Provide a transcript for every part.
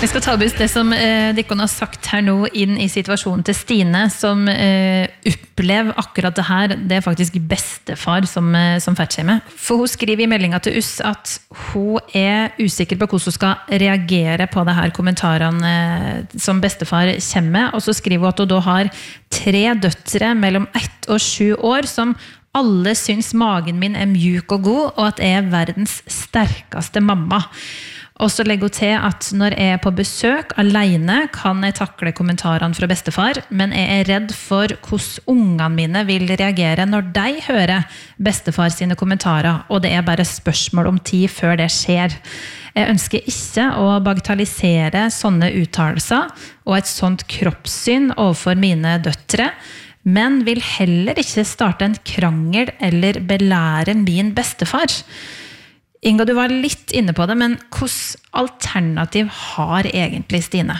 Vi skal ta bort det som Dickon har sagt her nå inn I situasjonen til Stine, som opplever akkurat det her. Det faktisk bestefar som ferdskommer. For hun skriver I meldingen til oss at hun usikker på hvordan hun skal reagere på det her kommentarene som bestefar kommer med. Og så skriver hun at hun da har 3 døtre mellom 1 og 7 år som alle syns magen min mjuk og god, og at jeg verdens sterkeste mamma. Og så legger hun til at når jeg på besøk alene kan jeg takle kommentarene fra bestefar, men jeg redd for hvordan ungene mine vil reagere når de hører bestefar sine kommentarer, og det bare spørsmål om tid før det skjer. Jeg ønsker ikke å bagatellisere sånne uttalelser og et sånt kroppssyn overfor mine døtre, men vil heller ikke starte en krangel eller belære min bestefar. Inga, du var litt inne på det, men hvordan alternativ har egentlig Stine?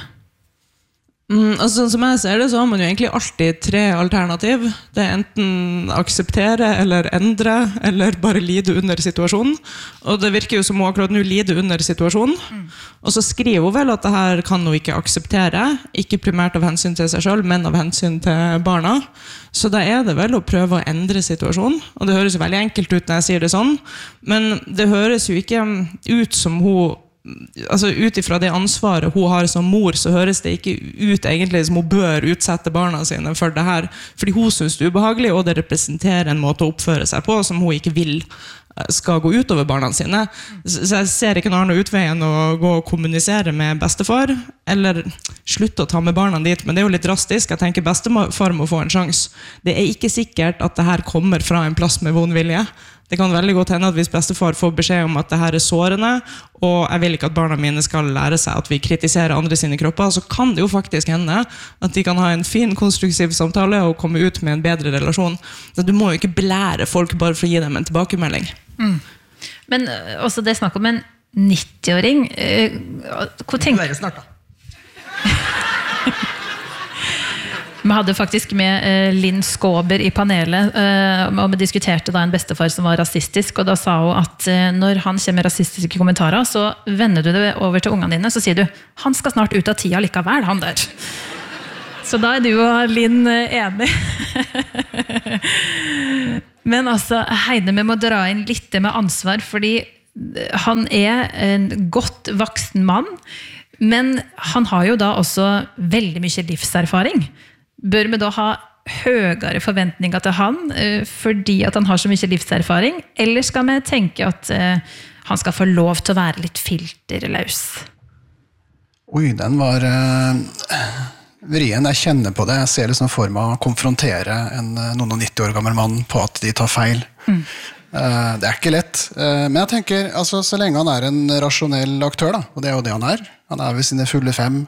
Altså, som jeg ser det, så har man jo egentlig alltid 3 alternativ. Det enten akseptere, eller endre, eller bare lide under situasjonen. Og det virker jo som hun akkurat nå lider under situasjonen. Og så skriver hun vel at det her kan hun ikke akseptere, ikke primært av hensyn til seg selv, men av hensyn til barna. Så da det vel å prøve å endre situasjonen. Og det høres jo veldig enkelt ut når jeg sier det sånn, men det høres jo ikke ut som hun altså utifra det ansvaret hun har som mor, så høres det ikke ut egentlig som hun bør utsette barna sine for det her, fordi hun synes det ubehagelig, og det representerer en måte å oppføre seg på som hun ikke vil skal gå ut over barna sine. Så jeg ser ikke noe annet utvei enn å gå og kommunisere med bestefar, eller slutte å ta med barna dit, men det jo litt drastisk. Jeg tenker bestefar må få en sjans. Det ikke sikkert at det her kommer fra en plass med vond vilje. Det kan veldig godt hende at hvis bestefar får beskjed om at det her sårende, og jeg vil ikke at barna mine skal lære seg at vi kritiserer andre sine kropper, så kan det jo faktisk hende at de kan ha en fin, konstruktiv samtale og komme ut med en bedre relasjon. Så du må jo ikke belære folk bare for å gi dem en tilbakemelding. Men også det snakk om en 90-åring. Hva tenker du? Snart da. Vi hadde faktisk med Linn Skåber I panelet, og vi diskuterte da en bestefar som var rasistisk, og da sa hun at når han kommer med rasistiske kommentarer, så vender du det over til ungene dine, så sier du, han skal snart ut av tida likevel, han der. Så da du og Linn enig. Men altså, Heide, vi må dra inn litt med ansvar, fordi han en godt voksen mann, men han har jo da også veldig mye livserfaring. Bør vi da ha høyere forventninger til han fordi at han har så mye livserfaring, eller skal vi tenke at han skal få lov til å være litt filterløs? Oi, den var vrien. Jeg kjenner på det. Jeg ser liksom for meg å konfrontere noen og 90 år gammel mann på at de tar feil. Det ikke lett. Men jeg tenker, altså, så lenge han en rasjonell aktør, da, og det jo det han han ved sine fulle 5,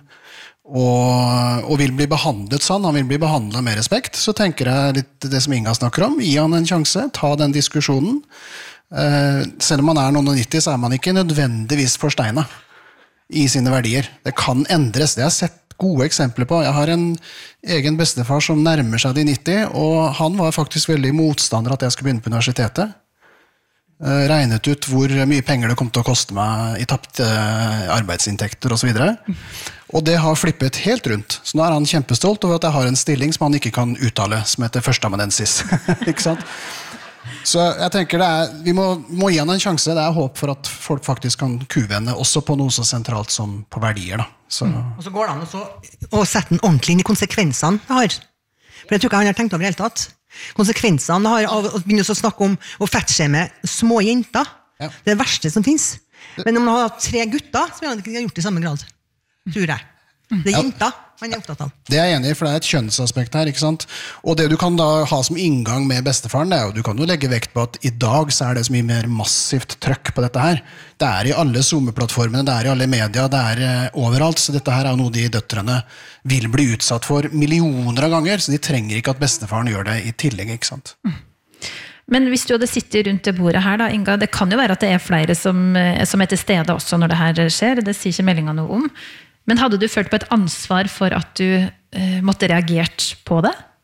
og vil bli behandlet sånn, han vil bli behandlet med respekt, så tenker jeg litt det som Inga snakker om, gi han en sjanse, ta den diskusjonen. Selv om man noen og 90, så man ikke nødvendigvis forsteinet I sine verdier. Det kan endres, det har jeg sett gode eksempler på. Jeg har en egen bestefar som nærmer seg de 90, og han var faktisk veldig motstander at jeg skulle begynne på universitetet. Regnet ut hvor mye penger det kom til å koste meg I tapt arbeidsinntekter og så videre. Og det har flippet helt rundt. Så nå han kjempestolt over at jeg har en stilling som han ikke kan uttale, som heter førsteamanuensis. Ikke sant? Så jeg tenker vi må gi han en sjanse. Det håp for at folk faktisk kan kuvende, også på noe så sentralt som på verdier. Da. Så. Og så går det an å sette den ordentlig inn I konsekvensene det har. For jeg tror ikke han har tenkt over helt tatt. Konsekvensene det har av å begynne å snakke om å fettskjemme små jenter. Ja. Det verste som finnes. Men om man har 3 gutter, så vil han ikke ha gjort det I samme grad. Tror jeg. Det jenter man opptatt av. Det jeg enig I, for det et kjønnsaspekt her, ikke sant? Og det du kan da ha som inngang med bestefaren, det jo, du kan jo legge vekt på at I dag så det så mye mer massivt trøkk på dette her. Det I alle Zoom-plattformene, det I alle media, det overalt, så dette her jo noe de døtrene vil bli utsatt for millioner av ganger, så de trenger ikke at bestefaren gjør det I tillegg, ikke sant? Men hvis du hadde sittet rundt det bordet her da, Inga, det kan jo være at det flere som til stede også når det her skjer, det sier ikke meldingen noe om. Men hadde du følt på et ansvar for at du måtte reagert på det?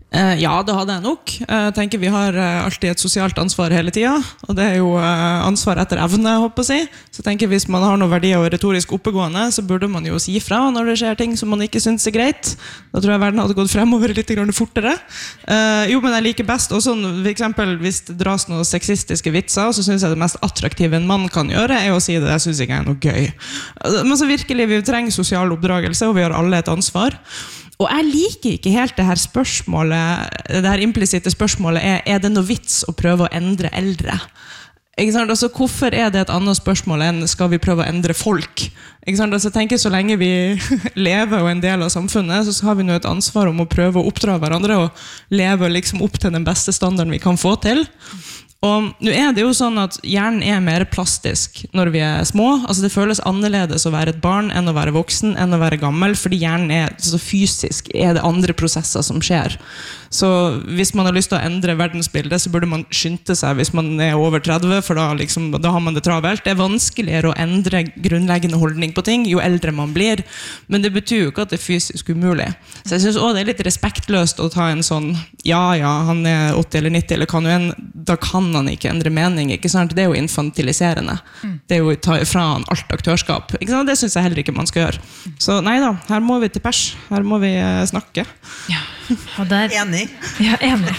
Ja, det hadde jeg nok. Jeg tenker vi har alltid et sosialt ansvar hele tiden, og det jo ansvar etter evne, håper jeg. Så jeg tenker hvis man har noen verdier og retorisk oppegående, så burde man jo si fra når det skjer ting som man ikke synes greit. Da tror jeg verden hadde gått fremover litt fortere. Jo, men jeg liker best også, for eksempel hvis det dras noen sexistiske vitser, så synes jeg det mest attraktive en mann kan gjøre, å si det, jeg synes ikke noe gøy. Men så virkelig, vi trenger sosial oppdragelse, og vi har alle et ansvar. Og jeg liker ikke helt det her spørsmålet, det her implisitte spørsmålet det noe vits å prøve å endre eldre? Ikke sant? Altså, hvorfor det et annet spørsmål enn skal vi prøve å endre folk? Ikke sant? Altså, jeg tenker så lenge vi lever og en del av samfunnet, så har vi nå et ansvar om å prøve å oppdra hverandre og leve liksom opp til den beste standarden vi kan få til. Og nå det jo sånn at hjernen mer plastisk når vi små. Altså det føles annerledes å være et barn enn å være voksen, enn å være gammel, fordi hjernen så fysisk, det andre prosesser som skjer. Så hvis man har lyst til å endre verdensbildet, så burde man skynde seg hvis man over 30, for da har man det travelt. Det vanskeligere å endre grunnleggende holdning på ting, jo eldre man blir, men det betyr jo ikke at det fysisk umulig. Så jeg synes også det litt respektløst å ta en sånn, ja, han 80 eller 90, eller kan jo da kan han ikke endre mening, ikke sant? Det jo infantiliserende. Det jo å ta fra han alt aktørskap. Ikke sant? Det synes jeg heller ikke man skal gjøre. Så nei da, her må vi til pers. Her må vi snakke. Ja, og der... Enig? Ja, enig.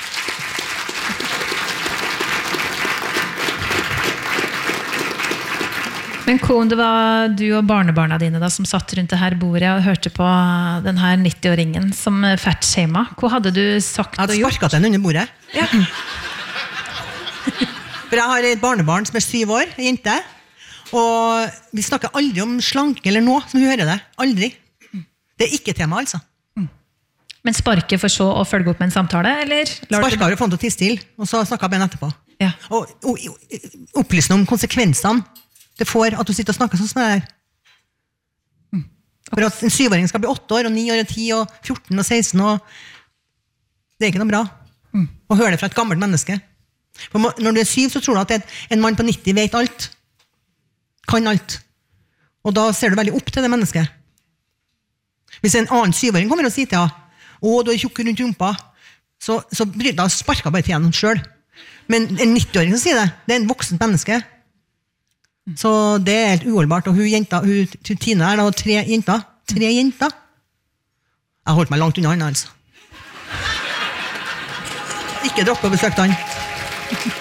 Men Kohn, det var du og barnebarna dine da, som satt rundt det her bordet og hørte på den her 90-åringen som fatshamet. Hva hadde du sagt og gjort? Jeg hadde sparket den under bordet. Ja. For jeg har et barnebarn som 7 år, en jente, og vi snakker aldri om slanke eller noe som hun hører det. Aldri. Det ikke tema, altså. Men sparke for så å følge opp med en samtale, eller? Sparket har jo fått å tisse til, og så snakket jeg med henne etterpå. Ja. Og opplysende om konsekvensene det får at du sitter og snakker sånn som det her. For at en 7-åring skal bli 8 år, og 9 år, og 10, og 14, og 16, og det ikke noe bra. Å høre det fra et gammelt menneske. For når du 7, så tror du at en mann på 90 vet alt. Kan alt. Og da ser du veldig opp til det mennesket. Hvis en annen 7-åring kommer og sier til henne, å, du tjukk rundt rumpa, så da sparker bare til henne selv. Men en 90-åring som sier det, det en voksen menneske. Så det helt uholdbart. Og hun Tine da, og 3 jenter. 3 jenter. Jeg holdt meg langt unna han, altså. Ikke droppe å besøke han.